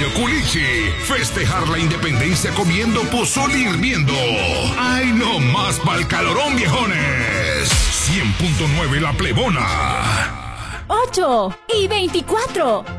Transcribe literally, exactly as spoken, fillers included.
Culichi. Festejar la independencia comiendo pozole hirviendo. ¡Ay, no más pa'l calorón, viejones! cien punto nueve La Plebona. ocho y veinticuatro.